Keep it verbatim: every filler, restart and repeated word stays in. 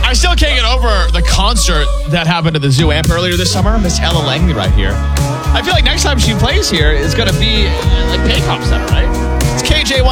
I still can't get over the concert that happened at the Zoo Amp earlier this summer. Miss Ella Langley right here. I feel like next time she plays here is going to be uh, like Paycom Center, right? It's K J one.